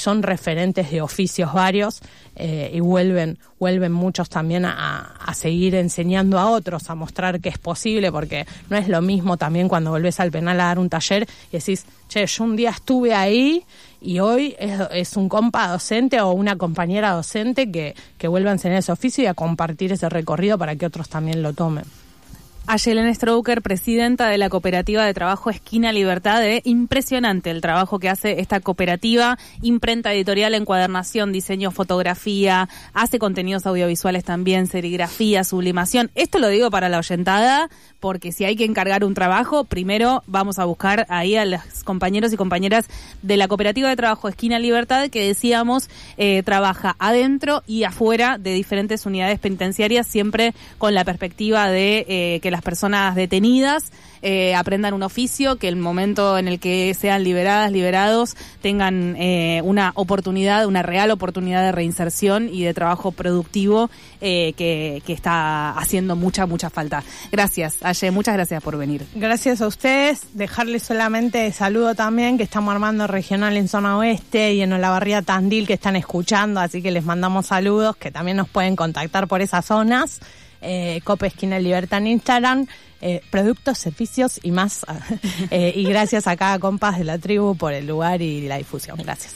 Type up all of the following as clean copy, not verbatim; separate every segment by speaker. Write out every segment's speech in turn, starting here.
Speaker 1: son referentes de oficios varios, y vuelven muchos también a seguir enseñando a otros, a mostrar que es posible, porque no es lo mismo también cuando volvés al penal a dar un taller y decís, che, yo un día estuve ahí y hoy es un compa docente o una compañera docente que vuelve a enseñar ese oficio y a compartir ese recorrido para que otros también lo tomen.
Speaker 2: Ayelén Stroker, presidenta de la cooperativa de trabajo Esquina Libertad. Impresionante el trabajo que hace esta cooperativa, imprenta editorial, encuadernación, diseño, fotografía, hace contenidos audiovisuales también, serigrafía, sublimación. Esto lo digo para la oyentada, porque si hay que encargar un trabajo, primero vamos a buscar ahí a los compañeros y compañeras de la cooperativa de trabajo Esquina Libertad, que decíamos trabaja adentro y afuera de diferentes unidades penitenciarias, siempre con la perspectiva de que las personas detenidas aprendan un oficio, que el momento en el que sean liberados, tengan una oportunidad, una real oportunidad de reinserción y de trabajo productivo que está haciendo mucha falta. Gracias, Aye, muchas gracias por venir.
Speaker 1: Gracias a ustedes. Dejarles solamente saludo también, que estamos armando regional en zona oeste y en Olavarría Tandil, que están escuchando, así que les mandamos saludos, que también nos pueden contactar por esas zonas. Cope Esquina Libertad en Instagram, productos, servicios y más. Y gracias a cada compas de la tribu por el lugar y la difusión. Gracias.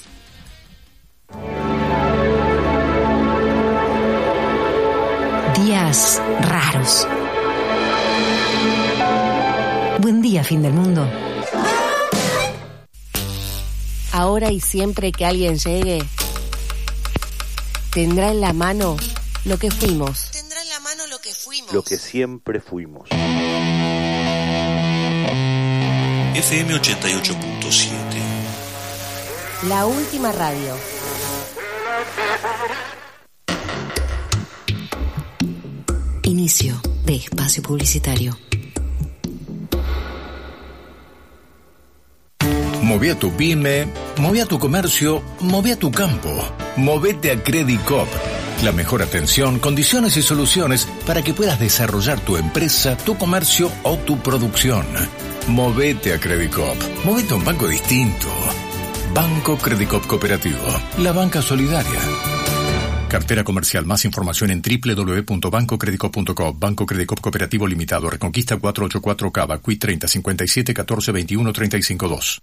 Speaker 3: Días raros. Buen día, fin del mundo.
Speaker 4: Ahora y siempre que alguien llegue, tendrá en la mano lo que fuimos.
Speaker 5: Lo que siempre fuimos.
Speaker 6: FM 88.7.
Speaker 4: La última radio.
Speaker 3: Inicio de espacio publicitario.
Speaker 7: Moví a tu pyme, moví a tu comercio, moví a tu campo. Movete a Credit Coop. La mejor atención, condiciones y soluciones para que puedas desarrollar tu empresa, tu comercio o tu producción. Movete a Credit Coop. Movete a un banco distinto. Banco Credit Coop Cooperativo. La banca solidaria. Cartera comercial. Más información en www.bancocreditcoop.com. Banco Credit Coop Cooperativo Limitado. Reconquista 484 Cava. Qui 30 57 14 21 35 2.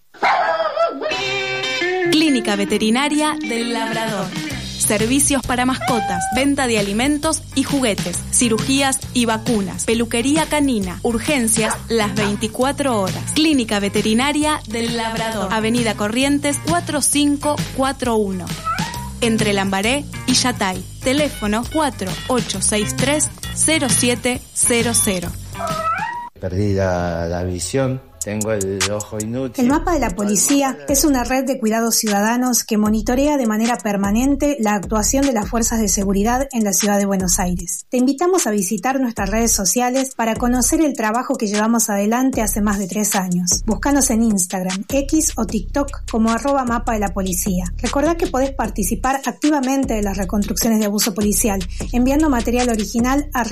Speaker 8: Clínica Veterinaria del Labrador. Servicios para mascotas, venta de alimentos y juguetes, cirugías y vacunas, peluquería canina, urgencias las 24 horas. Clínica Veterinaria del Labrador, Avenida Corrientes 4541, entre Lambaré y Yatay. Teléfono 4863-0700.
Speaker 9: Perdí la visión. Tengo el ojo inútil.
Speaker 10: El mapa de la policía es una red de cuidados ciudadanos que monitorea de manera permanente la actuación de las fuerzas de seguridad en la ciudad de Buenos Aires. Te invitamos a visitar nuestras redes sociales para conocer el trabajo que llevamos adelante hace más de 3 años. Búscanos en Instagram, X o TikTok como @mapa de la policía. Recordá que podés participar activamente de las reconstrucciones de abuso policial enviando material original a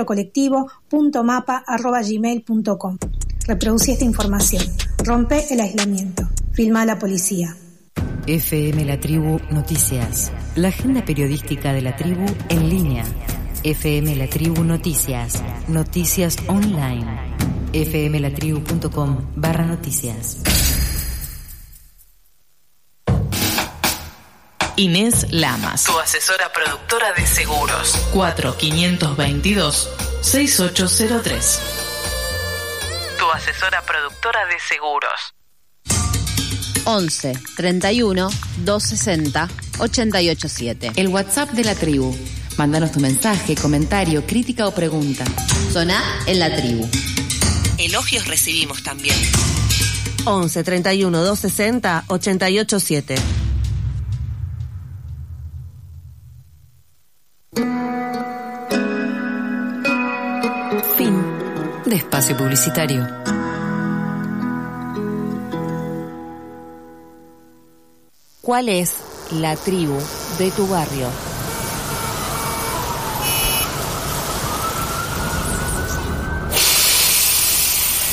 Speaker 10: registrocolectivo.mapa@gmail.com. Reproducí esta información. Rompe el aislamiento. Filma a la policía.
Speaker 3: FM La Tribu Noticias. La agenda periodística de la tribu en línea. FM La Tribu Noticias. Noticias online. fmlatribu.com/noticias.
Speaker 11: Inés Lamas, tu asesora productora de seguros. 4522-6803. Tu asesora productora de seguros.
Speaker 12: 11 31 260 887.
Speaker 13: El WhatsApp de la tribu. Mándanos tu mensaje, comentario, crítica o pregunta.
Speaker 12: Soná en la tribu.
Speaker 4: Elogios recibimos también. 11 31 260 887.
Speaker 3: Fin de espacio publicitario.
Speaker 4: ¿Cuál es la tribu de tu barrio?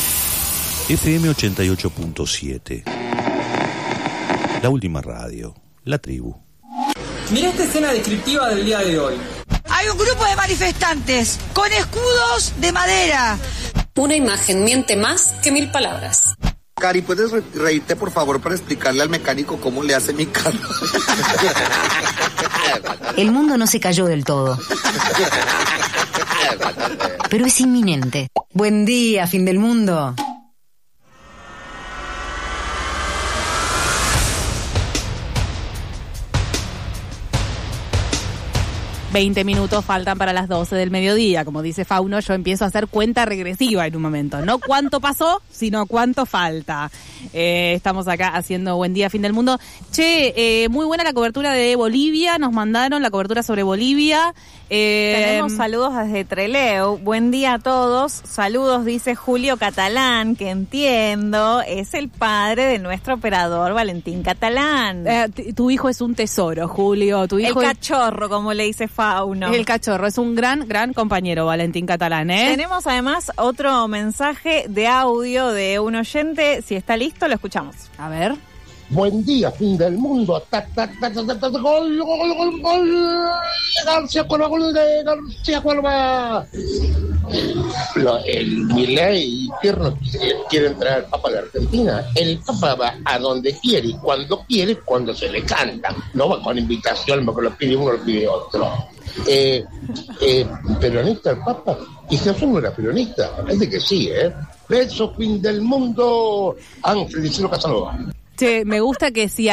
Speaker 6: FM 88.7. La última radio. La Tribu.
Speaker 14: Mirá esta escena descriptiva del día de hoy.
Speaker 15: Hay un grupo de manifestantes con escudos de madera.
Speaker 16: Una imagen miente más que 1000 palabras.
Speaker 17: Cari, ¿puedes reírte, por favor, para explicarle al mecánico cómo le hace mi carro?
Speaker 3: El mundo no se cayó del todo, pero es inminente. Buen día, fin del mundo.
Speaker 2: ...20 minutos faltan para las 12 del mediodía. Como dice Fauno, yo empiezo a hacer cuenta regresiva en un momento. No cuánto pasó, sino cuánto falta. Estamos acá haciendo Buen Día, Fin del Mundo. Che, muy buena la cobertura de Bolivia. Nos mandaron la cobertura sobre Bolivia.
Speaker 18: Tenemos saludos desde Trelew. Buen día a todos. Saludos, dice Julio Catalán, que entiendo es el padre de nuestro operador Valentín Catalán.
Speaker 2: Tu hijo es un tesoro, Julio. Tu hijo
Speaker 18: el cachorro, como le dice Fauno.
Speaker 2: El cachorro, es un gran compañero, Valentín Catalán, ¿eh?
Speaker 18: Tenemos además otro mensaje de audio de un oyente. Si está listo, lo escuchamos.
Speaker 2: A ver.
Speaker 19: Buen día, fin del mundo. Gol, gol, gol. García Cuerva. El Milei y Tierno quieren traer al Papa de Argentina. El Papa va a donde quiere y cuando quiere, cuando se le canta. No va con invitación, porque lo pide uno, lo pide otro. ¿Peronista el Papa? Y Jesús no era peronista. Parece que sí, ¿eh? Beso, fin del mundo. Ángel Isidro Casanova.
Speaker 2: Che, me gusta que si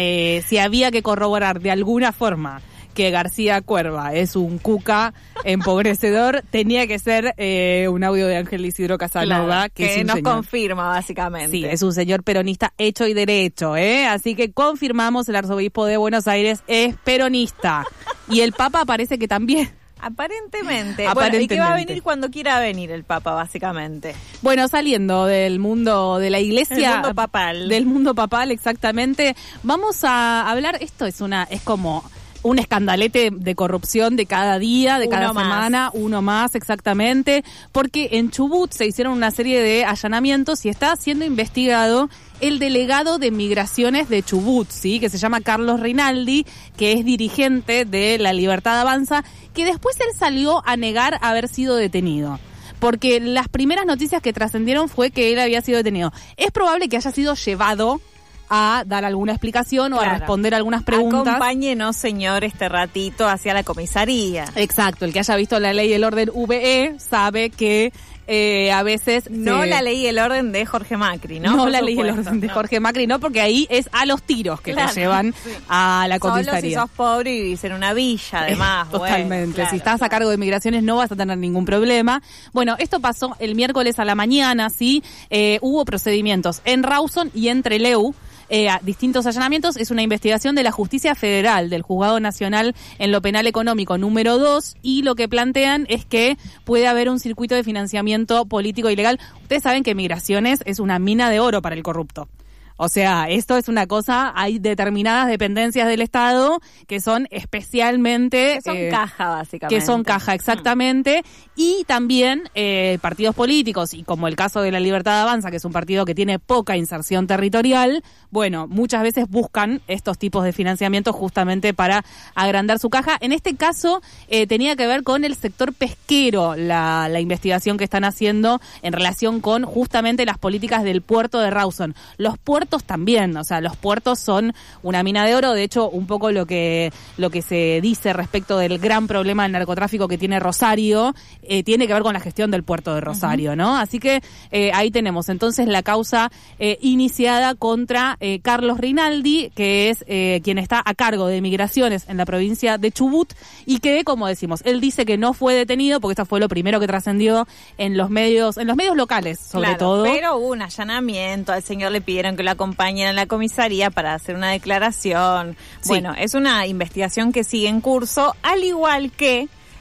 Speaker 2: había que corroborar de alguna forma que García Cuerva es un cuca empobrecedor, tenía que ser un audio de Ángel Isidro Casanova,
Speaker 18: claro, que
Speaker 2: es
Speaker 18: nos
Speaker 2: señor,
Speaker 18: confirma básicamente.
Speaker 2: Sí, es un señor peronista hecho y derecho, así que confirmamos, el arzobispo de Buenos Aires es peronista y el Papa parece que también.
Speaker 18: Aparentemente. Bueno, y que va a venir cuando quiera venir el Papa, básicamente.
Speaker 2: Bueno, saliendo del mundo de la Iglesia,
Speaker 18: el mundo papal.
Speaker 2: Del mundo papal, exactamente. Vamos a hablar, esto es como un escandalete de corrupción de cada día, de cada semana, uno más, exactamente, porque en Chubut se hicieron una serie de allanamientos y está siendo investigado el delegado de migraciones de Chubut, ¿sí? Que se llama Carlos Rinaldi, que es dirigente de La Libertad Avanza, que después él salió a negar haber sido detenido. Porque las primeras noticias que trascendieron fue que él había sido detenido. Es probable que haya sido llevado a dar alguna explicación o a responder algunas preguntas.
Speaker 18: Acompáñenos, señor, este ratito hacia la comisaría.
Speaker 2: Exacto, el que haya visto La Ley y el Orden VE sabe que a veces...
Speaker 18: No la Ley y el Orden de Jorge Macri, ¿no?
Speaker 2: No la Ley y el Orden de Jorge Macri, no, porque ahí es a los tiros que te llevan a la comisaría.
Speaker 18: Solo si sos pobre y vivís en una villa, además.
Speaker 2: Totalmente. Bueno, si estás a cargo de migraciones no vas a tener ningún problema. Bueno, esto pasó el miércoles a la mañana, ¿sí? Hubo procedimientos en Rawson y en Trelew. Distintos allanamientos, es una investigación de la Justicia Federal, del Juzgado Nacional en lo Penal Económico número 2, y lo que plantean es que puede haber un circuito de financiamiento político ilegal. Ustedes saben que migraciones es una mina de oro para el corrupto. O sea, esto es una cosa, hay determinadas dependencias del Estado que son especialmente...
Speaker 18: Que son caja, básicamente.
Speaker 2: Que son caja, exactamente. Y también partidos políticos, y como el caso de La Libertad Avanza, que es un partido que tiene poca inserción territorial, bueno, muchas veces buscan estos tipos de financiamiento justamente para agrandar su caja. En este caso, tenía que ver con el sector pesquero, la investigación que están haciendo en relación con justamente las políticas del puerto de Rawson. Los puertos también, o sea, los puertos son una mina de oro. De hecho, un poco lo que se dice respecto del gran problema del narcotráfico que tiene Rosario, tiene que ver con la gestión del puerto de Rosario, ¿no? Así que ahí tenemos entonces la causa iniciada contra Carlos Rinaldi, que es quien está a cargo de migraciones en la provincia de Chubut, y que, como decimos, él dice que no fue detenido, porque esto fue lo primero que trascendió en los medios locales, sobre todo.
Speaker 18: Pero hubo un allanamiento, al señor le pidieron que lo acompañen a la comisaría para hacer una declaración. Sí. Bueno, es una investigación que sigue en curso, al igual que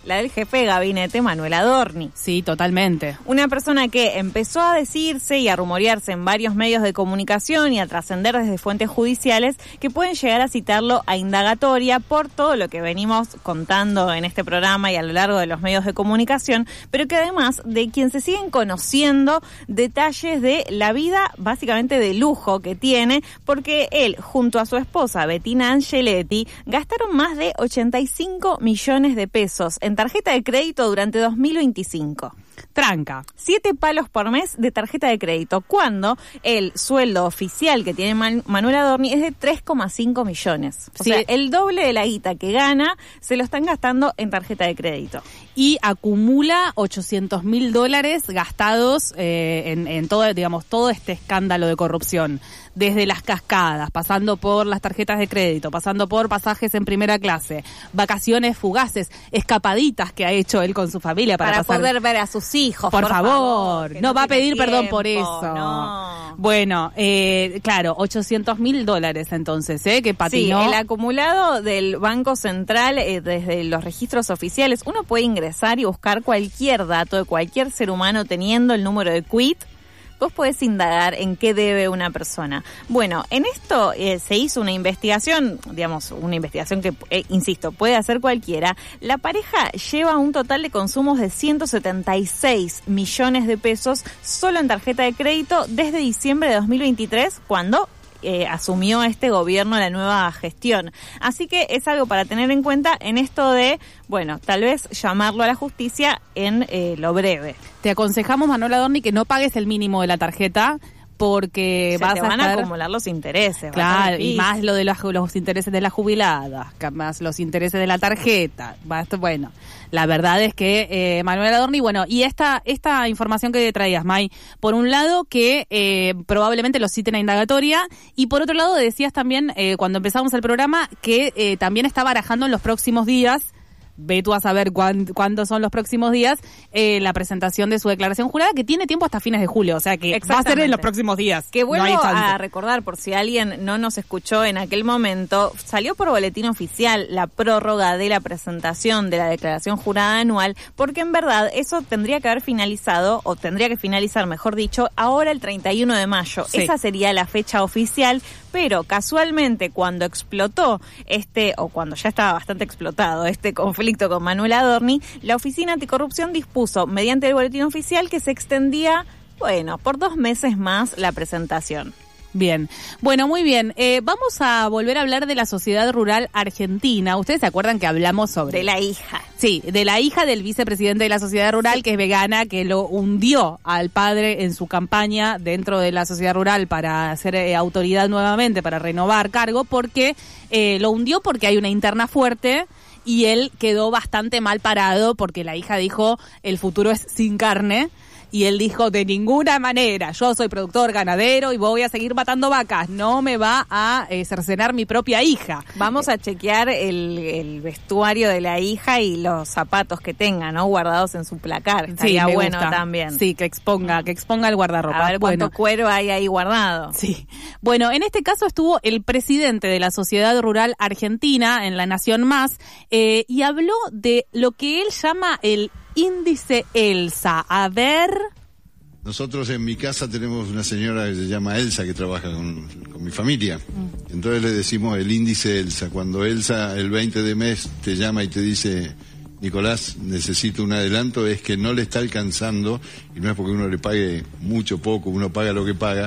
Speaker 18: la del jefe de gabinete Manuel Adorni.
Speaker 2: Sí, totalmente.
Speaker 18: Una persona que empezó a decirse y a rumorearse en varios medios de comunicación y a trascender desde fuentes judiciales que pueden llegar a citarlo a indagatoria por todo lo que venimos contando en este programa y a lo largo de los medios de comunicación, pero que además de quien se siguen conociendo detalles de la vida básicamente de lujo que tiene, porque él junto a su esposa Bettina Angeletti gastaron más de 85 millones de pesos en tarjeta de crédito durante 2025.
Speaker 2: Tranca.
Speaker 18: 7 palos por mes de tarjeta de crédito, cuando el sueldo oficial que tiene Manuel Adorni es de 3,5 millones. O sea, el doble de la guita que gana se lo están gastando en tarjeta de crédito.
Speaker 2: Y acumula $800.000 gastados en todo, digamos, todo este escándalo de corrupción. Desde las cascadas, pasando por las tarjetas de crédito, pasando por pasajes en primera clase, vacaciones fugaces, escapaditas que ha hecho él con su familia para
Speaker 18: poder ver a sus hijos.
Speaker 2: Por favor, no va a pedir perdón por eso.
Speaker 18: No.
Speaker 2: Bueno, claro, $800.000 entonces, que patinó.
Speaker 18: Sí, el acumulado del Banco Central desde los registros oficiales, uno puede ingresar y buscar cualquier dato de cualquier ser humano teniendo el número de quit. Vos podés indagar en qué debe una persona. Bueno, en esto se hizo una investigación, digamos, una investigación que, insisto, puede hacer cualquiera. La pareja lleva un total de consumos de 176 millones de pesos solo en tarjeta de crédito desde diciembre de 2023, cuando asumió este gobierno la nueva gestión. Así que es algo para tener en cuenta en esto de, bueno, tal vez llamarlo a la justicia en lo breve.
Speaker 2: Te aconsejamos, Manuel Adorni, que no pagues el mínimo de la tarjeta, porque
Speaker 18: van a acumular los intereses.
Speaker 2: Claro, y más lo de los intereses de la jubilada, más los intereses de la tarjeta. Bueno, la verdad es que Manuel Adorni, bueno, y esta información que traías, May, por un lado que probablemente lo citen a indagatoria, y por otro lado decías también, cuando empezamos el programa, que también está barajando en los próximos días, ve tú a saber cuándo son los próximos días, la presentación de su declaración jurada, que tiene tiempo hasta fines de julio, o sea que va a ser en los próximos días.
Speaker 18: Que vuelvo a recordar, por si alguien no nos escuchó en aquel momento, salió por boletín oficial la prórroga de la presentación de la declaración jurada anual, porque en verdad eso tendría que haber finalizado, o tendría que finalizar, mejor dicho, ahora el 31 de mayo. Sí. Esa sería la fecha oficial, pero casualmente cuando explotó o cuando ya estaba bastante explotado este conflicto con Manuel Adorni, la Oficina Anticorrupción dispuso, mediante el boletín oficial, que se extendía, bueno, por 2 meses más la presentación.
Speaker 2: Bien, bueno, muy bien. Vamos a volver a hablar de la Sociedad Rural Argentina. ¿Ustedes se acuerdan que hablamos sobre...?
Speaker 18: De la hija.
Speaker 2: Sí, de la hija del vicepresidente de la Sociedad Rural, sí, que es vegana, que lo hundió al padre en su campaña dentro de la Sociedad Rural para ser autoridad nuevamente, para renovar cargo, porque lo hundió porque hay una interna fuerte. Y él quedó bastante mal parado porque la hija dijo, el futuro es sin carne. Y él dijo, de ninguna manera, yo soy productor ganadero y voy a seguir matando vacas. No me va a cercenar mi propia hija.
Speaker 18: Vamos a chequear el vestuario de la hija y los zapatos que tenga, ¿no? Guardados en su placar. Estaría
Speaker 2: sí,
Speaker 18: bueno
Speaker 2: gusta.
Speaker 18: También.
Speaker 2: Sí, que exponga el guardarropa.
Speaker 18: A ver cuánto cuero hay ahí guardado.
Speaker 2: Sí. Bueno, en este caso estuvo el presidente de la Sociedad Rural Argentina en La Nación Más y habló de lo que él llama el índice Elsa. A ver...
Speaker 20: Nosotros en mi casa tenemos una señora que se llama Elsa, que trabaja con mi familia. Entonces le decimos el índice Elsa. Cuando Elsa el 20 de mes te llama y te dice, Nicolás, necesito un adelanto, es que no le está alcanzando, y no es porque uno le pague mucho, poco, uno paga lo que paga.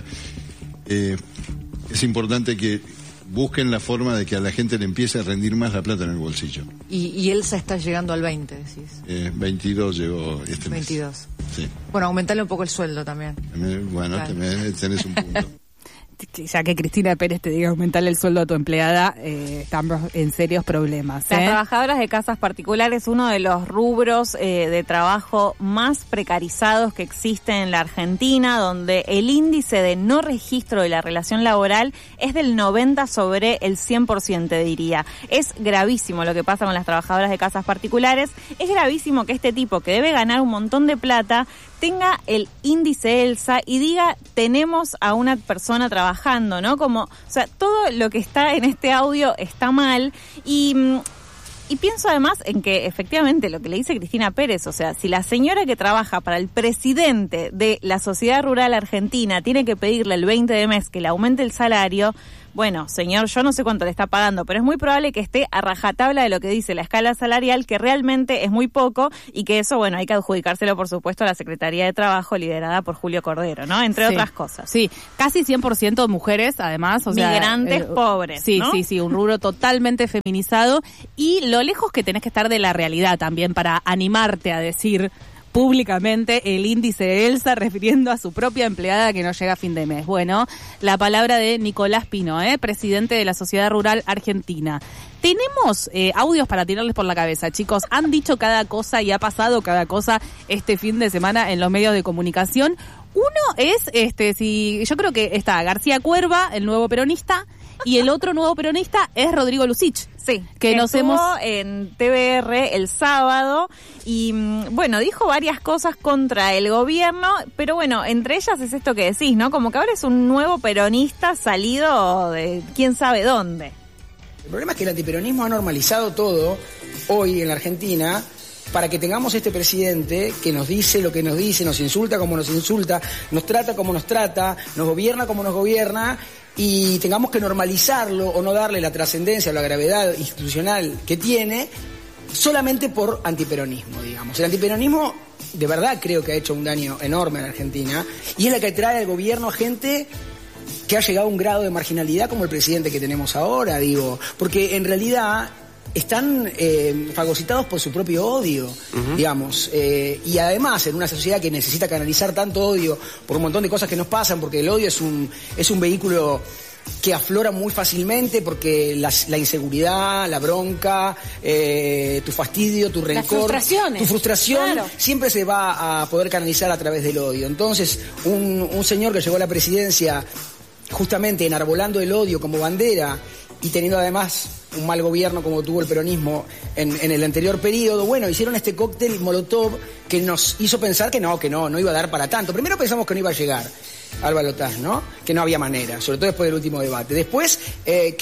Speaker 20: Es importante que busquen la forma de que a la gente le empiece a rendir más la plata en el bolsillo.
Speaker 21: Y Elsa está llegando al 20, decís.
Speaker 20: 22 llegó este
Speaker 21: 22.
Speaker 20: mes.
Speaker 21: 22.
Speaker 20: Sí.
Speaker 21: Bueno, aumentarle un poco el sueldo también.
Speaker 20: Bueno, claro. Tenés un punto.
Speaker 2: Ya que Cristina Pérez te diga aumentarle el sueldo a tu empleada, estamos en serios problemas.
Speaker 18: Las trabajadoras de casas particulares, uno de los rubros de trabajo más precarizados que existe en la Argentina, donde el índice de no registro de la relación laboral es del 90 sobre el 100%, diría. Es gravísimo lo que pasa con las trabajadoras de casas particulares. Es gravísimo que este tipo, que debe ganar un montón de plata, tenga el índice Elsa y diga, tenemos a una persona trabajando, ¿no? Como, o sea, todo lo que está en este audio está mal y Y pienso además en que efectivamente lo que le dice Cristina Pérez, o sea, si la señora que trabaja para el presidente de la Sociedad Rural Argentina tiene que pedirle el 20 de mes que le aumente el salario, bueno, señor, yo no sé cuánto le está pagando, pero es muy probable que esté a rajatabla de lo que dice la escala salarial, que realmente es muy poco y que eso, bueno, hay que adjudicárselo, por supuesto, a la Secretaría de Trabajo liderada por Julio Cordero, ¿no? Entre otras cosas.
Speaker 2: Sí, casi 100% mujeres, además. O sea,
Speaker 18: migrantes pobres,
Speaker 2: sí,
Speaker 18: ¿no?
Speaker 2: Sí, un rubro totalmente feminizado y lo lejos que tenés que estar de la realidad también para animarte a decir públicamente el índice de Elsa refiriendo a su propia empleada que no llega a fin de mes. Bueno, la palabra de Nicolás Pino, presidente de la Sociedad Rural Argentina. Tenemos audios para tirarles por la cabeza, chicos. Han dicho cada cosa y ha pasado cada cosa este fin de semana en los medios de comunicación. Uno es, yo creo que está García Cuerva, el nuevo peronista, y el otro nuevo peronista es Rodrigo Lucich.
Speaker 18: Sí, que estuvo en TVR el sábado y, bueno, dijo varias cosas contra el gobierno, pero bueno, entre ellas es esto que decís, ¿no? Como que ahora es un nuevo peronista salido de quién sabe dónde.
Speaker 1: El problema es que el antiperonismo ha normalizado todo hoy en la Argentina para que tengamos este presidente que nos dice lo que nos dice, nos insulta como nos insulta, nos trata como nos trata, nos gobierna como nos gobierna, y tengamos que normalizarlo o no darle la trascendencia o la gravedad institucional que tiene solamente por antiperonismo, digamos. El antiperonismo de verdad creo que ha hecho un daño enorme a la Argentina y es la que trae al gobierno a gente que ha llegado a un grado de marginalidad como el presidente que tenemos ahora, digo, porque en realidad están fagocitados por su propio odio, digamos, y además en una sociedad que necesita canalizar tanto odio por un montón de cosas que nos pasan, porque el odio es un vehículo que aflora muy fácilmente, porque la inseguridad, la bronca, tu fastidio, tu rencor, tu frustración, claro, siempre se va a poder canalizar a través del odio. Entonces, un señor que llegó a la presidencia justamente enarbolando el odio como bandera y teniendo además un mal gobierno como tuvo el peronismo en el anterior periodo, bueno, hicieron este cóctel Molotov que nos hizo pensar que no iba a dar para tanto. Primero pensamos que no iba a llegar al balotaje, ¿no? Que no había manera, sobre todo después del último debate. Después, ¿te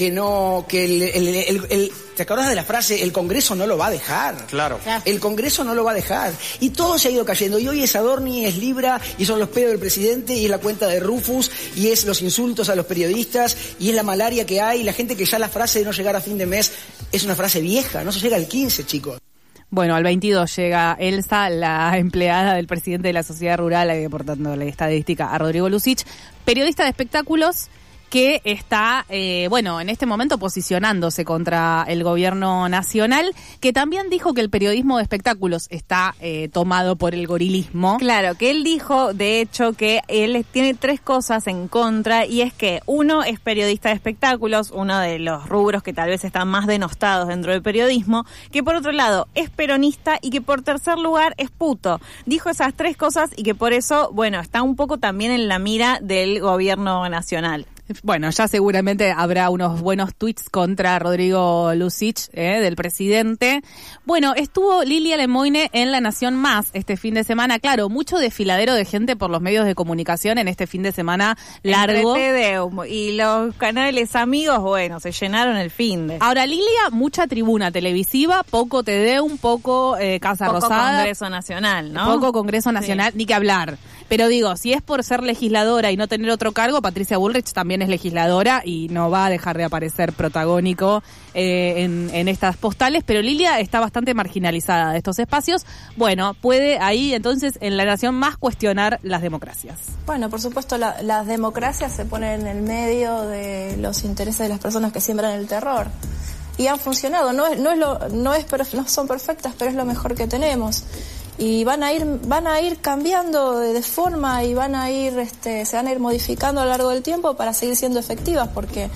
Speaker 1: acordás de la frase? El Congreso no lo va a dejar.
Speaker 22: Claro.
Speaker 1: El Congreso no lo va a dejar. Y todo se ha ido cayendo. Y hoy es Adorni, es Libra, y son los pedos del presidente, y es la cuenta de Rufus, y es los insultos a los periodistas, y es la malaria que hay, y la gente que ya la frase de no llegar a fin de mes es una frase vieja. No se llega al 15, chicos.
Speaker 2: Bueno, al 22 llega Elsa, la empleada del presidente de la Sociedad Rural, aportando la estadística a Rodrigo Lucich, periodista de espectáculos que está, en este momento posicionándose contra el gobierno nacional, que también dijo que el periodismo de espectáculos está tomado por el gorilismo.
Speaker 18: Claro, que él dijo, de hecho, que él tiene 3 cosas en contra, y es que uno es periodista de espectáculos, uno de los rubros que tal vez están más denostados dentro del periodismo, que por otro lado es peronista y que por tercer lugar es puto. Dijo esas 3 cosas y que por eso, está un poco también en la mira del gobierno nacional.
Speaker 2: Bueno, ya seguramente habrá unos buenos tweets contra Rodrigo Lucich, del presidente. Bueno, estuvo Lilia Lemoine en La Nación Más este fin de semana. Claro, mucho desfiladero de gente por los medios de comunicación en este fin de semana largo.
Speaker 18: Y los canales amigos, se llenaron el fin de.
Speaker 2: Ahora, Lilia, mucha tribuna televisiva, poco Tedeum, poco Casa Rosada.
Speaker 18: Poco Congreso Nacional, ¿no?
Speaker 2: Poco Congreso Nacional, sí, ni que hablar. Pero digo, si es por ser legisladora y no tener otro cargo, Patricia Bullrich también es legisladora y no va a dejar de aparecer protagónico en estas postales, pero Lilia está bastante marginalizada de estos espacios. Bueno, puede ahí entonces en La Nación Más cuestionar las democracias.
Speaker 23: Bueno, por supuesto las democracias se ponen en el medio de los intereses de las personas que siembran el terror. Y han funcionado, no son perfectas, pero es lo mejor que tenemos. Y van a ir cambiando de forma y se van a ir modificando a lo largo del tiempo para seguir siendo efectivas, porque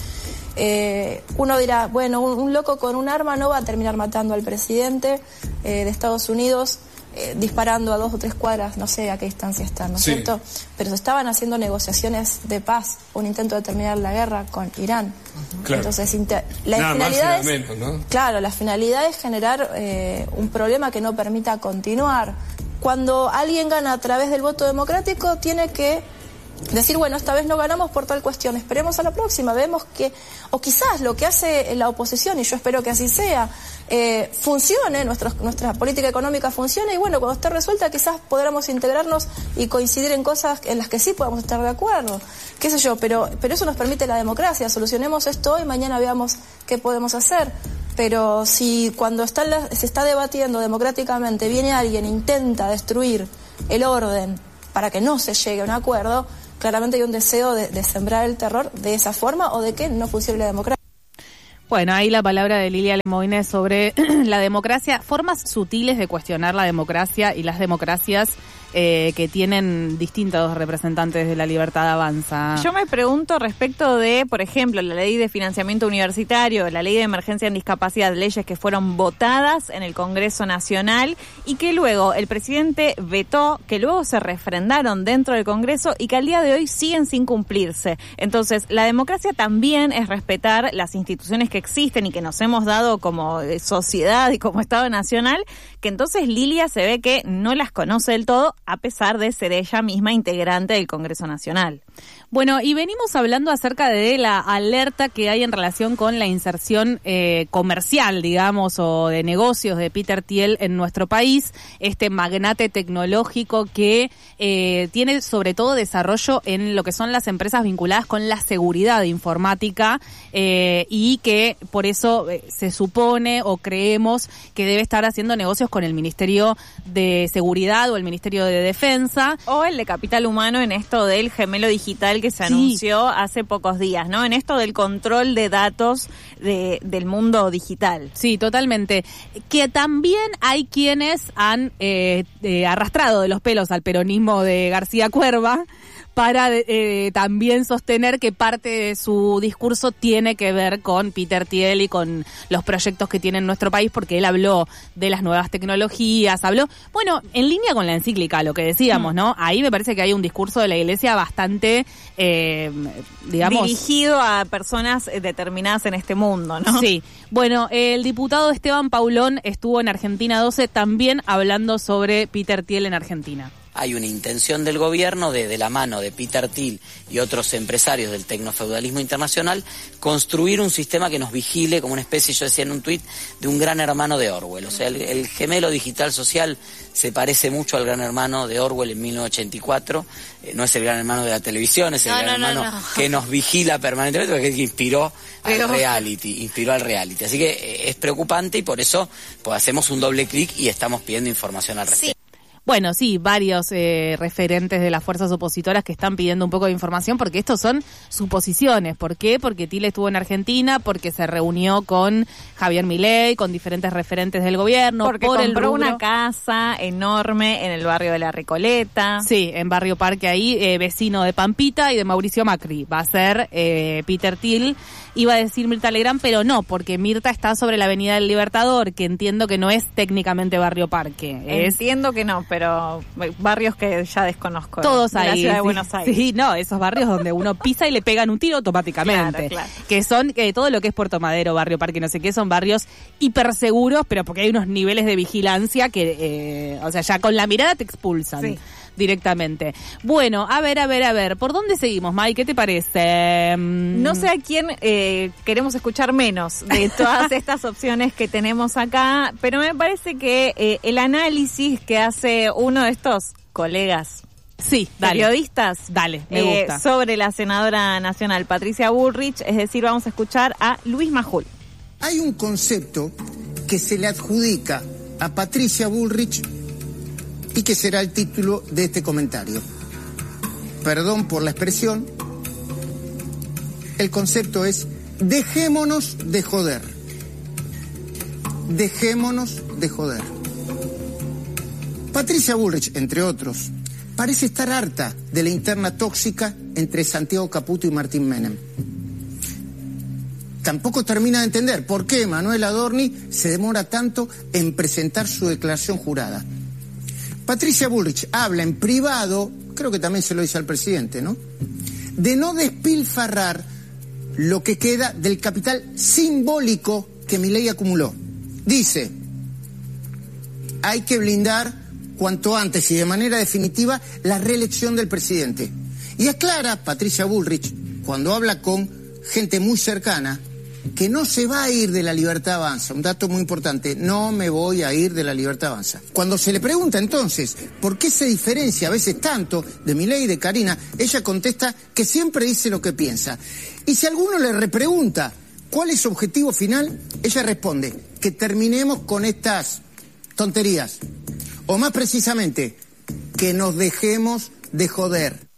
Speaker 23: uno dirá, un loco con un arma no va a terminar matando al presidente de Estados Unidos disparando a 2 o 3 cuadras, no sé a qué distancia están, ¿no es cierto? Pero se estaban haciendo negociaciones de paz, un intento de terminar la guerra con Irán. Claro. Entonces, la finalidad es generar un problema que no permita continuar. Cuando alguien gana a través del voto democrático, tiene que decir, bueno, esta vez no ganamos por tal cuestión, esperemos a la próxima, vemos que, o quizás lo que hace la oposición, y yo espero que así sea, funcione, nuestra política económica funcione, y bueno, cuando esté resuelta quizás podamos integrarnos y coincidir en cosas en las que sí podamos estar de acuerdo, qué sé yo, pero eso nos permite la democracia, solucionemos esto hoy, mañana veamos qué podemos hacer. Pero si cuando se está debatiendo democráticamente viene alguien e intenta destruir el orden para que no se llegue a un acuerdo, claramente hay un deseo de sembrar el terror de esa forma o de que no funcione la democracia.
Speaker 2: Bueno, ahí la palabra de Lilia Lemoine sobre la democracia, formas sutiles de cuestionar la democracia y las democracias que tienen distintos representantes de la libertad avanza.
Speaker 18: Yo me pregunto respecto de, por ejemplo, la ley de financiamiento universitario, la ley de emergencia en discapacidad, leyes que fueron votadas en el Congreso Nacional y que luego el presidente vetó, que luego se refrendaron dentro del Congreso y que al día de hoy siguen sin cumplirse. Entonces, la democracia también es respetar las instituciones que existen y que nos hemos dado como sociedad y como Estado Nacional, que entonces Lilia se ve que no las conoce del todo, a pesar de ser ella misma integrante del Congreso Nacional.
Speaker 2: Bueno, y venimos hablando acerca de la alerta que hay en relación con la inserción comercial, digamos, o de negocios de Peter Thiel en nuestro país, este magnate tecnológico que tiene sobre todo desarrollo en lo que son las empresas vinculadas con la seguridad informática y que por eso se supone o creemos que debe estar haciendo negocios con el Ministerio de Seguridad o el Ministerio de Defensa.
Speaker 18: O el de Capital Humano en esto del gemelo digital que se anunció hace pocos días, ¿no? En esto del control de datos del mundo digital.
Speaker 2: Sí, totalmente. Que también hay quienes han arrastrado de los pelos al peronismo de García Cuerva para también sostener que parte de su discurso tiene que ver con Peter Thiel y con los proyectos que tiene en nuestro país, porque él habló de las nuevas tecnologías, habló, bueno, en línea con la encíclica, lo que decíamos, ¿no? Ahí me parece que hay un discurso de la Iglesia bastante, digamos...
Speaker 18: dirigido a personas determinadas en este mundo, ¿no?
Speaker 2: Sí. Bueno, el diputado Esteban Paulón estuvo en Argentina 12 también hablando sobre Peter Thiel en Argentina.
Speaker 5: Hay una intención del gobierno de la mano de Peter Thiel y otros empresarios del tecnofeudalismo internacional construir un sistema que nos vigile como una especie, yo decía en un tuit, de un gran hermano de Orwell. O sea, el gemelo digital social se parece mucho al gran hermano de Orwell en 1984. No es el gran hermano de la televisión, es el gran hermano que nos vigila permanentemente, porque es que inspiró al reality. Así que es preocupante y por eso pues, hacemos un doble clic y estamos pidiendo información al respecto.
Speaker 2: Sí. Bueno, sí, varios referentes de las fuerzas opositoras que están pidiendo un poco de información porque estos son suposiciones. ¿Por qué? Porque Thiel estuvo en Argentina, porque se reunió con Javier Milei, con diferentes referentes del gobierno.
Speaker 18: Porque compró una casa enorme en el barrio de La Recoleta.
Speaker 2: Sí, en Barrio Parque ahí, vecino de Pampita y de Mauricio Macri. Va a ser Peter Thiel. Iba a decir Mirta Legrand, pero no, porque Mirta está sobre la Avenida del Libertador, que entiendo que no es técnicamente Barrio Parque.
Speaker 18: Entiendo que no, pero barrios que ya desconozco.
Speaker 2: Todos ahí.
Speaker 18: De la ciudad de Buenos Aires.
Speaker 2: Sí, no, esos barrios donde uno pisa y le pegan un tiro automáticamente.
Speaker 18: Claro.
Speaker 2: Que son todo lo que es Puerto Madero, Barrio Parque, no sé qué, son barrios hiperseguros, pero porque hay unos niveles de vigilancia que, o sea, ya con la mirada te expulsan. Sí. Directamente. Bueno, a ver, ¿por dónde seguimos, Mai? ¿Qué te parece?
Speaker 18: No sé a quién queremos escuchar menos de todas estas opciones que tenemos acá, pero me parece que el análisis que hace uno de estos colegas periodistas
Speaker 2: me gusta.
Speaker 18: sobre la senadora nacional Patricia Bullrich, es decir, vamos a escuchar a Luis Majul.
Speaker 7: Hay un concepto que se le adjudica a Patricia Bullrich y que será el título de este comentario. Perdón por la expresión. El concepto es: dejémonos de joder. Dejémonos de joder. Patricia Bullrich, entre otros, parece estar harta de la interna tóxica entre Santiago Caputo y Martín Menem. Tampoco termina de entender por qué Manuel Adorni se demora tanto en presentar su declaración jurada. Patricia Bullrich habla en privado, creo que también se lo dice al presidente, ¿no?, de no despilfarrar lo que queda del capital simbólico que Milei acumuló. Dice: hay que blindar cuanto antes y de manera definitiva la reelección del presidente. Y aclara Patricia Bullrich, cuando habla con gente muy cercana, que no se va a ir de la Libertad Avanza. Un dato muy importante, no me voy a ir de la Libertad Avanza. Cuando se le pregunta entonces por qué se diferencia a veces tanto de Milei y de Karina, ella contesta que siempre dice lo que piensa. Y si alguno le repregunta cuál es su objetivo final, ella responde que terminemos con estas tonterías. O más precisamente, que nos dejemos de joder.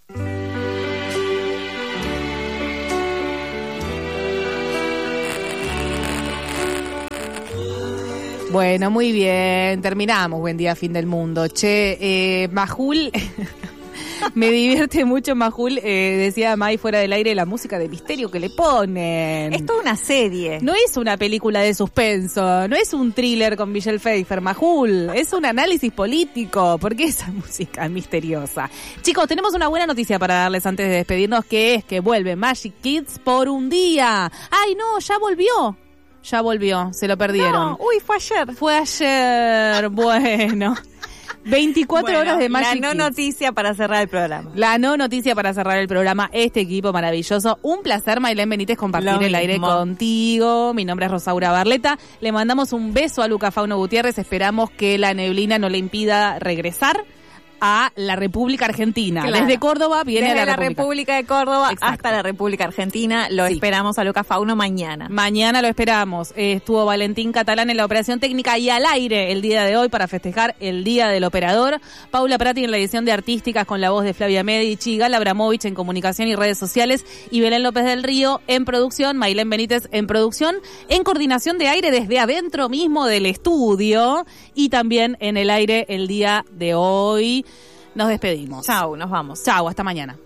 Speaker 2: Bueno, muy bien, terminamos. Buen día, fin del mundo. Che, Majul, me divierte mucho Majul, decía May fuera del aire, la música de misterio que le ponen.
Speaker 18: Es toda una serie.
Speaker 2: No es una película de suspenso, no es un thriller con Michelle Pfeiffer, Majul, es un análisis político. ¿Por qué esa música misteriosa? Chicos, tenemos una buena noticia para darles antes de despedirnos, que es que vuelve Magic Kids por un día. ¡Ay, no! ¡Ya volvió! Ya volvió, se lo perdieron.
Speaker 18: No, fue ayer.
Speaker 2: Fue ayer, bueno. 24 horas de Magic Kids.
Speaker 18: La no noticia para cerrar el programa.
Speaker 2: La no noticia para cerrar el programa. Este equipo maravilloso. Un placer, Maylén Benítez, compartir el aire contigo. Mi nombre es Rosaura Barleta. Le mandamos un beso a Luca Fauno Gutiérrez. Esperamos que la neblina no le impida regresar a la República Argentina. Claro. Desde Córdoba viene
Speaker 18: desde
Speaker 2: a
Speaker 18: la República de Córdoba. Exacto. Hasta la República Argentina. Lo esperamos a Lucas Fauno mañana.
Speaker 2: Mañana lo esperamos. Estuvo Valentín Catalán en la operación técnica y al aire el día de hoy para festejar el Día del Operador. Paula Prati en la edición de Artísticas con la voz de Flavia Medici, Gal Abramovich en comunicación y redes sociales y Belén López del Río en producción, Maylén Benítez en producción, en coordinación de aire desde adentro mismo del estudio y también en el aire el día de hoy. Nos despedimos.
Speaker 18: Chau, nos vamos.
Speaker 2: Chau, hasta mañana.